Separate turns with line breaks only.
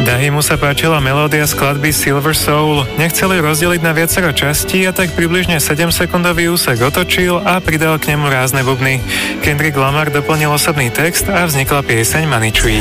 Dahimu sa páčila melódia skladby Silver Soul. Nechcel ju rozdeliť na viacero častí a tak približne 7-sekundový úsek otočil a pridal k nemu rázne bubny. Kendrick Lamar doplnil osobný text a vznikla pieseň Money Tree.